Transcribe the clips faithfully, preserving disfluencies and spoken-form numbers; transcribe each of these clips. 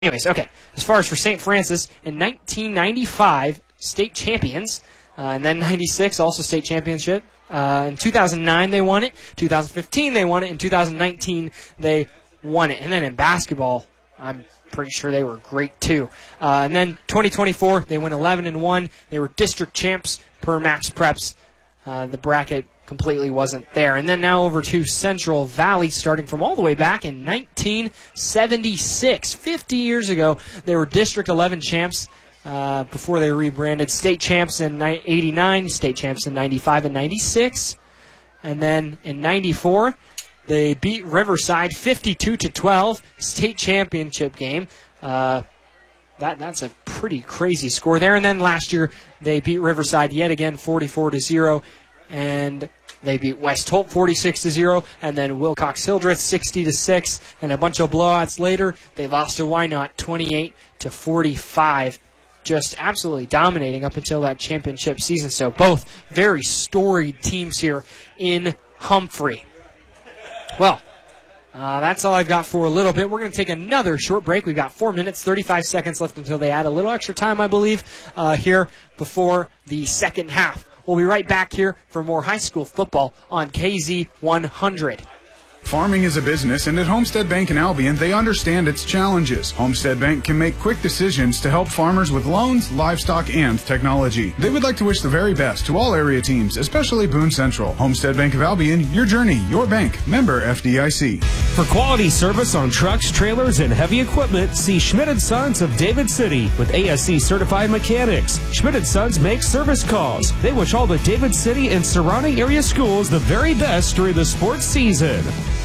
Anyways, okay. As far as for Saint Francis, in nineteen ninety-five, state champions, uh, and then ninety-six, also state championship. Uh, in two thousand nine, they won it. two thousand fifteen, they won it. In two thousand nineteen, they won it. And then in basketball, I'm pretty sure they were great too. Uh, and then twenty twenty-four, they went eleven and one. They were district champs per Max Preps. Uh, the bracket completely wasn't there. And then now over to Central Valley, starting from all the way back in nineteen seventy-six. fifty years ago, they were District eleven champs uh, before they rebranded. State champs in eighty-nine, state champs in ninety-five and ninety-six. And then in ninety-four, they beat Riverside fifty-two to twelve, state championship game. Uh, that That's a pretty crazy score there. And then last year, they beat Riverside yet again forty-four to zero. And they beat West Holt forty-six to zero, and then Wilcox Hildreth sixty to six, and a bunch of blowouts later, they lost to Wynot twenty-eight to forty-five. Just absolutely dominating up until that championship season. So both very storied teams here in Humphrey. Well, uh, that's all I've got for a little bit. We're going to take another short break. We've got four minutes, thirty-five seconds left until they add a little extra time, I believe, uh, here before the second half. We'll be right back here for more high school football on K Z one hundred. Farming is a business, and at Homestead Bank in Albion, they understand its challenges. Homestead Bank can make quick decisions to help farmers with loans, livestock, and technology. They would like to wish the very best to all area teams, especially Boone Central. Homestead Bank of Albion, your journey, your bank. Member F D I C. For quality service on trucks, trailers, and heavy equipment, see Schmidt and Sons of David City with A S C certified mechanics. Schmidt and Sons make service calls. They wish all the David City and surrounding area schools the very best during the sports season.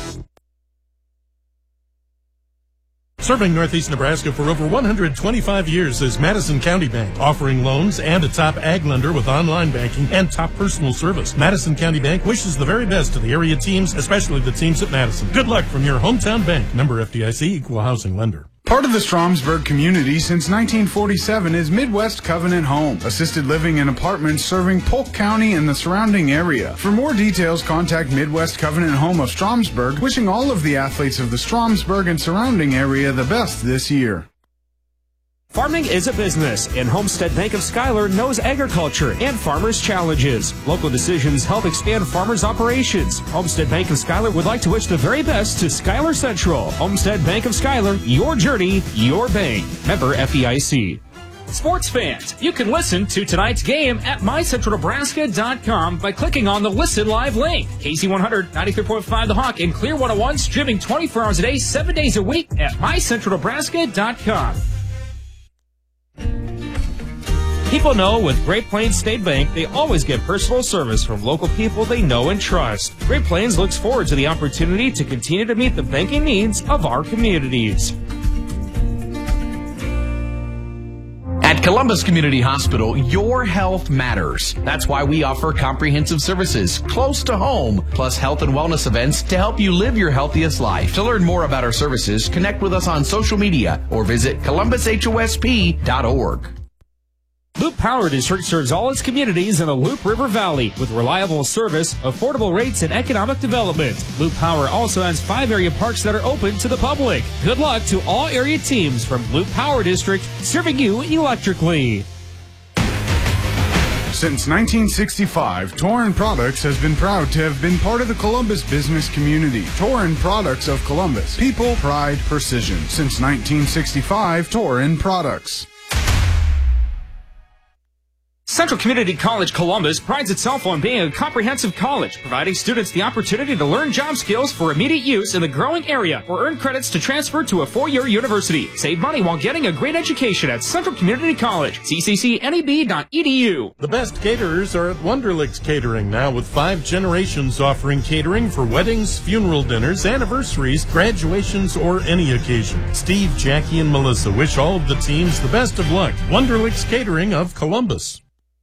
Serving Northeast Nebraska for over one hundred twenty-five years is Madison County Bank, offering loans and a top ag lender with online banking and top personal service. Madison County Bank wishes the very best to the area teams, especially the teams at Madison. Good luck from your hometown bank. Member F D I C, Equal Housing Lender. Part of the Stromsburg community since nineteen forty-seven is Midwest Covenant Home, assisted living and apartments serving Polk County and the surrounding area. For more details, contact Midwest Covenant Home of Stromsburg, wishing all of the athletes of the Stromsburg and surrounding area the best this year. Farming is a business, and Homestead Bank of Schuyler knows agriculture and farmers' challenges. Local decisions help expand farmers' operations. Homestead Bank of Schuyler would like to wish the very best to Schuyler Central. Homestead Bank of Schuyler, your journey, your bank. Member F D I C. Sports fans, you can listen to tonight's game at my central nebraska dot com by clicking on the Listen Live link. K Z one hundred, ninety-three point five The Hawk, and Clear one oh one streaming twenty-four hours a day, seven days a week at my central nebraska dot com. People know with Great Plains State Bank, they always get personal service from local people they know and trust. Great Plains looks forward to the opportunity to continue to meet the banking needs of our communities. At Columbus Community Hospital, your health matters. That's why we offer comprehensive services close to home, plus health and wellness events to help you live your healthiest life. To learn more about our services, connect with us on social media or visit columbus h o s p dot org. Loop Power District serves all its communities in the Loop River Valley with reliable service, affordable rates, and economic development. Loop Power also has five area parks that are open to the public. Good luck to all area teams from Loop Power District, serving you electrically. Since nineteen sixty-five, Torin Products has been proud to have been part of the Columbus business community. Torin Products of Columbus. People, pride, precision. Since nineteen sixty-five, Torin Products. Central Community College Columbus prides itself on being a comprehensive college, providing students the opportunity to learn job skills for immediate use in the growing area or earn credits to transfer to a four-year university. Save money while getting a great education at Central Community College. c c c n e b dot e d u. The best caterers are at Wonderlicks Catering now, with five generations offering catering for weddings, funeral dinners, anniversaries, graduations, or any occasion. Steve, Jackie, and Melissa wish all of the teams the best of luck. Wonderlicks Catering of Columbus.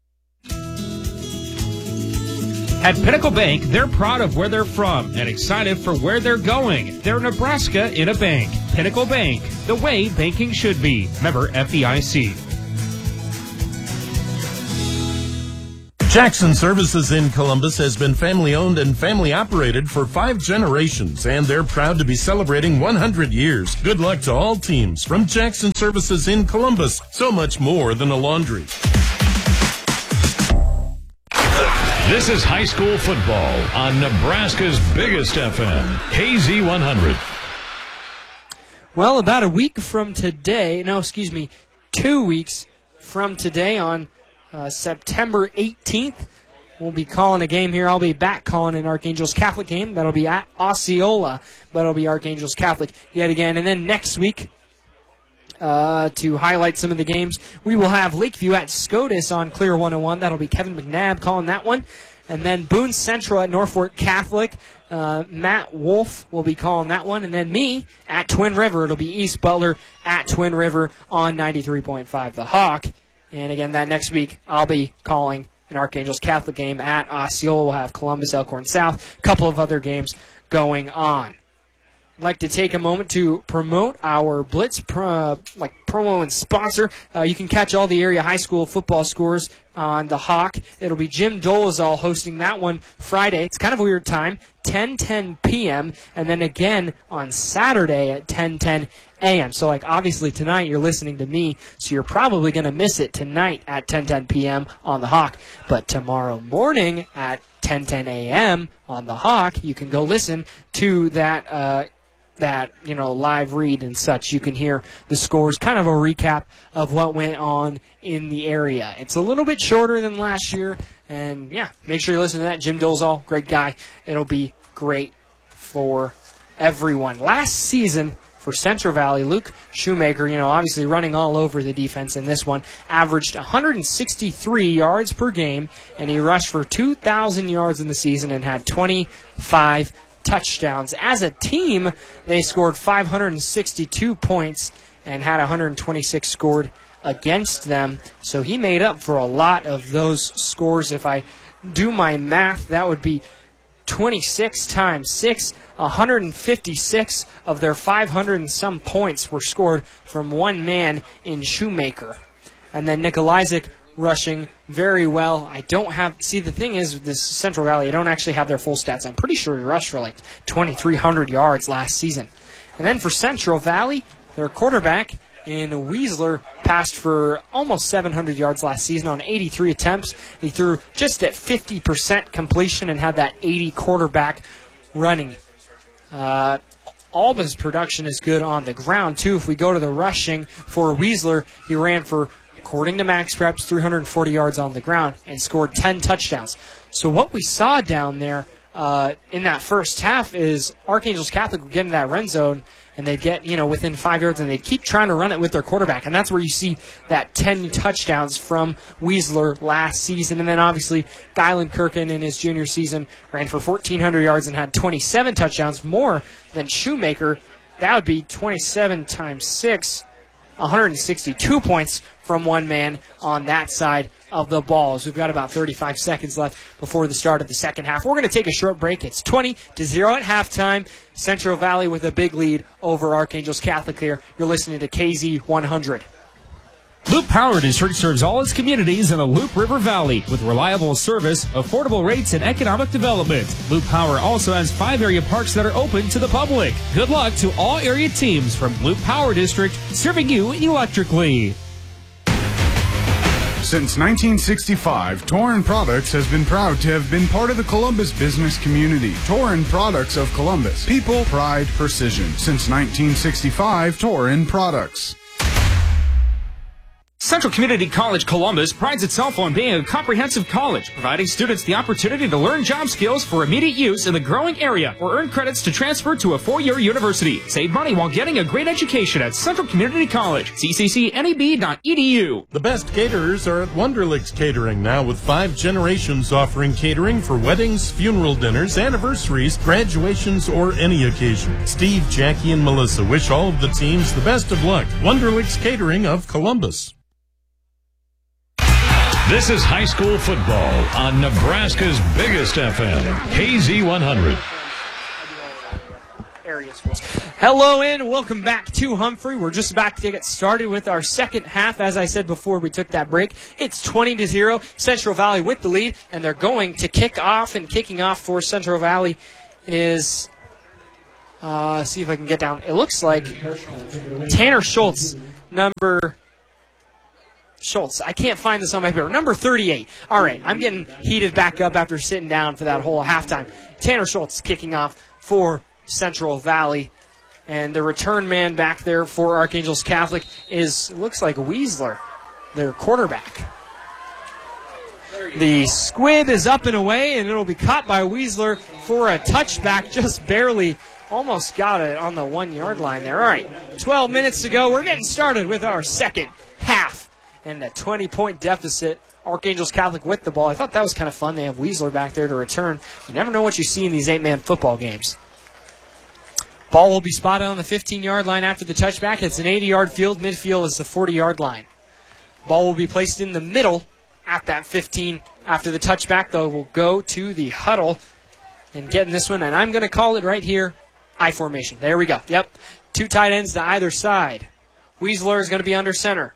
At Pinnacle Bank, they're proud of where they're from and excited for where they're going. They're Nebraska in a bank. Pinnacle Bank, the way banking should be. Member F D I C. Jackson Services in Columbus has been family-owned and family-operated for five generations, and they're proud to be celebrating one hundred years. Good luck to all teams from Jackson Services in Columbus. So much more than a laundry. This is high school football on Nebraska's biggest F M, K Z one hundred. Well, about a week from today, no, excuse me, two weeks from today on uh, September eighteenth, we'll be calling a game here. I'll be back calling an Archangels Catholic game. That'll be at Osceola, but it'll be Archangels Catholic yet again. And then next week, uh, to highlight some of the games, we will have Lakeview at SCOTUS on Clear one oh one. That'll be Kevin McNabb calling that one. And then Boone Central at Norfolk Catholic. Uh, Matt Wolf will be calling that one. And then me at Twin River. It'll be East Butler at Twin River on ninety-three point five The Hawk. And again, that next week, I'll be calling an Archangels Catholic game at Osceola. We'll have Columbus, Elkhorn South, a couple of other games going on. I'd like to take a moment to promote our Blitz pro, like promo and sponsor. Uh, you can catch all the area high school football scores on the Hawk. It'll be Jim Dolezal hosting that one Friday. It's kind of a weird time, ten ten p.m., and then again on Saturday at ten ten a.m. So, like, obviously tonight you're listening to me, so you're probably going to miss it tonight at ten ten p.m. on the Hawk. But tomorrow morning at ten ten a.m. on the Hawk, you can go listen to that uh that, you know, live read and such. You can hear the scores, kind of a recap of what went on in the area. It's a little bit shorter than last year, and yeah, make sure you listen to that. Jim Dolezal, great guy. It'll be great for everyone. Last season for Central Valley, Luke Shoemaker, you know, obviously running all over the defense in this one, averaged one hundred sixty-three yards per game, and he rushed for two thousand yards in the season and had twenty-five touchdowns. As a team, they scored five hundred sixty-two points and had one hundred twenty-six scored against them. So he made up for a lot of those scores. If I do my math, that would be twenty-six times six. one hundred fifty-six of their five hundred and some points were scored from one man in Shoemaker. And then Nikolajczyk rushing very well. I don't have, see, the thing is with this Central Valley, I don't actually have their full stats. I'm pretty sure he rushed for like twenty-three hundred yards last season. And then for Central Valley, their quarterback in Weisler passed for almost seven hundred yards last season on eighty-three attempts. He threw just at fifty percent completion and had that eighty quarterback running. Uh, all of his production is good on the ground, too. If we go to the rushing for Weisler, he ran for, according to Max Preps, three hundred forty yards on the ground and scored ten touchdowns. So what we saw down there uh, in that first half is Archangels Catholic would get in that red zone and they'd get, you know, within five yards and they'd keep trying to run it with their quarterback. And that's where you see that ten touchdowns from Weisler last season. And then obviously Dylan Kirkin in his junior season ran for fourteen hundred yards and had twenty-seven touchdowns, more than Shoemaker. That would be twenty-seven times six. one hundred sixty-two points from one man on that side of the ball. So we've got about thirty-five seconds left before the start of the second half. We're going to take a short break. It's twenty to zero at halftime. Central Valley with a big lead over Archangels Catholic here. You're listening to K Z one hundred. Loop Power District serves all its communities in the Loop River Valley with reliable service, affordable rates, and economic development. Loop Power also has five area parks that are open to the public. Good luck to all area teams from Loop Power District, serving you electrically. Since nineteen sixty-five, Torin Products has been proud to have been part of the Columbus business community. Torin Products of Columbus. People, pride, precision. Since nineteen sixty-five, Torin Products. Central Community College Columbus prides itself on being a comprehensive college, providing students the opportunity to learn job skills for immediate use in the growing area or earn credits to transfer to a four-year university. Save money while getting a great education at Central Community College. C C C N E B dot E D U. The best caterers are at Wonderlicks Catering now, with five generations offering catering for weddings, funeral dinners, anniversaries, graduations, or any occasion. Steve, Jackie, and Melissa wish all of the teams the best of luck. Wonderlicks Catering of Columbus. This is high school football on Nebraska's biggest F M, K Z one hundred. area schools. Hello and welcome back to Humphrey. We're just about to get started with our second half. As I said before we took that break, it's twenty to zero. Central Valley with the lead, and they're going to kick off. And kicking off for Central Valley is, uh, see if I can get down. It looks like Tanner Schultz, number Schultz. I can't find this on my paper. Number thirty-eight. All right, I'm getting heated back up after sitting down for that whole halftime. Tanner Schultz kicking off for Central Valley. And the return man back there for Archangels Catholic is, looks like Weisler, their quarterback. The squib is up and away, and it'll be caught by Weisler for a touchback, just barely. Almost got it on the one-yard line there. All right, twelve minutes to go. We're getting started with our second half. And a twenty-point deficit. Archangels Catholic with the ball. I thought that was kind of fun. They have Weisler back there to return. You never know what you see in these eight-man football games. Ball will be spotted on the fifteen-yard line after the touchback. It's an eighty-yard field. Midfield is the forty-yard line. Ball will be placed in the middle at that fifteen. After the touchback, though, will go to the huddle and get in this one. And I'm going to call it right here, I formation. There we go. Yep. Two tight ends to either side. Weisler is going to be under center.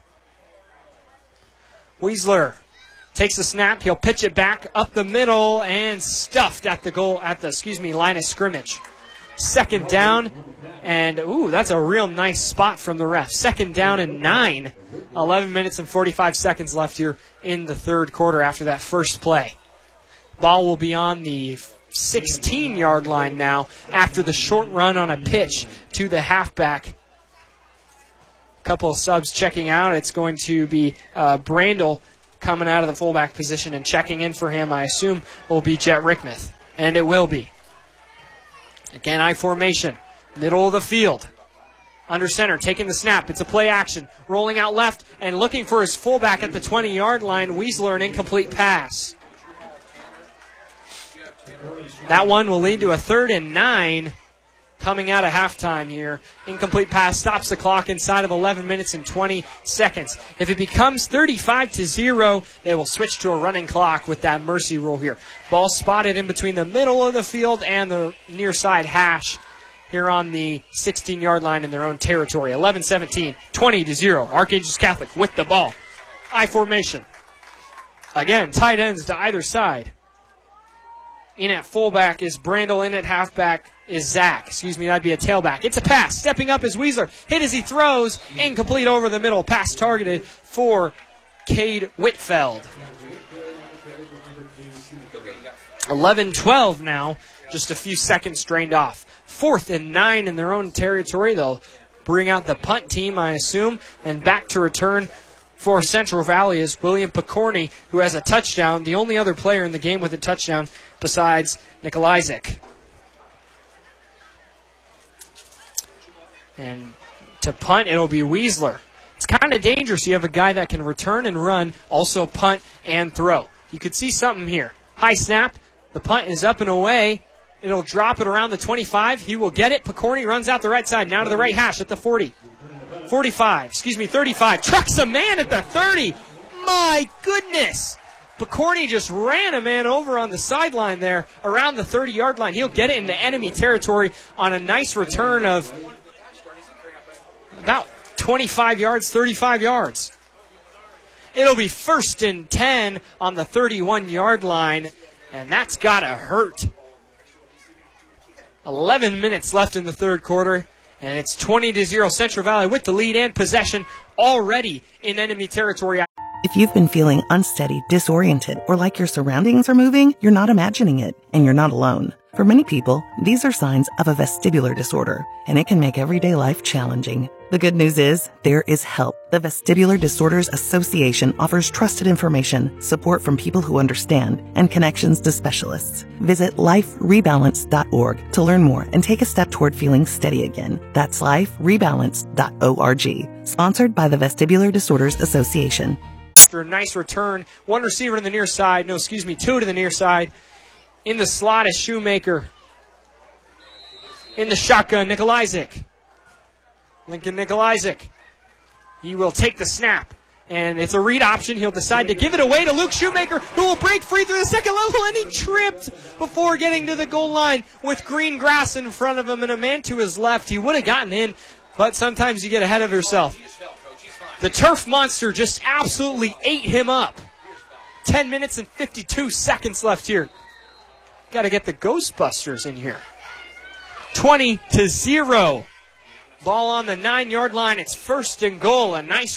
Weisler takes the snap. He'll pitch it back up the middle and stuffed at the goal, at the, excuse me, line of scrimmage. Second down, and ooh, that's a real nice spot from the ref. Second down and nine. eleven minutes and forty-five seconds left here in the third quarter after that first play. Ball will be on the sixteen-yard line now after the short run on a pitch to the halfback. Couple of subs checking out. It's going to be uh, Brandel coming out of the fullback position, and checking in for him, I assume, will be Jet Rickmouth. And it will be. Again, I formation. Middle of the field. Under center, taking the snap. It's a play action. Rolling out left and looking for his fullback at the twenty-yard line. Weisler, an incomplete pass. That one will lead to a third and nine. Coming out of halftime here. Incomplete pass stops the clock inside of eleven minutes and twenty seconds. If it becomes thirty-five to zero, they will switch to a running clock with that mercy rule here. Ball spotted in between the middle of the field and the near side hash here on the sixteen-yard line in their own territory. eleven seventeen, twenty to zero. Archangels Catholic with the ball. I formation. Again, tight ends to either side. In at fullback is Brandel. In at halfback is Zach. Excuse me, that'd be a tailback. It's a pass. Stepping up is Weisler. Hit as he throws. Incomplete over the middle. Pass targeted for Cade Whitfeld. eleven twelve now. Just a few seconds drained off. Fourth and nine in their own territory. They'll bring out the punt team, I assume. And back to return for Central Valley is William Picorni, who has a touchdown. The only other player in the game with a touchdown besides Nikolajczyk. And to punt, it'll be Weisler. It's kind of dangerous. You have a guy that can return and run, also punt and throw. You could see something here. High snap. The punt is up and away. It'll drop it around the twenty-five. He will get it. Picorni runs out the right side. Now to the right hash at the forty. forty-five. Excuse me, thirty-five. Trucks a man at the thirty. My goodness. Picorni just ran a man over on the sideline there around the thirty-yard line. He'll get it into enemy territory on a nice return of about twenty-five yards, thirty-five yards. It'll be first and ten on the thirty-one-yard line, and that's got to hurt. eleven minutes left in the third quarter, and it's twenty to zero. Central Valley with the lead and possession already in enemy territory. If you've been feeling unsteady, disoriented, or like your surroundings are moving, you're not imagining it, and you're not alone. For many people, these are signs of a vestibular disorder, and it can make everyday life challenging. The good news is, there is help. The Vestibular Disorders Association offers trusted information, support from people who understand, and connections to specialists. Visit life rebalance dot org to learn more and take a step toward feeling steady again. That's life rebalance dot org. Sponsored by the Vestibular Disorders Association. After a nice return, one receiver to the near side, no, excuse me, two to the near side. In the slot is Shoemaker. In the shotgun, Nikolajczyk. Lincoln Nikolajczyk. He will take the snap. And it's a read option. He'll decide to give it away to Luke Shoemaker, who will break free through the second level, and he tripped before getting to the goal line with green grass in front of him and a man to his left. He would have gotten in, but sometimes you get ahead of yourself. The turf monster just absolutely ate him up. ten minutes and fifty-two seconds left here. Got to get the Ghostbusters in here. twenty to zero. Ball on the nine-yard line. It's first and goal. A nice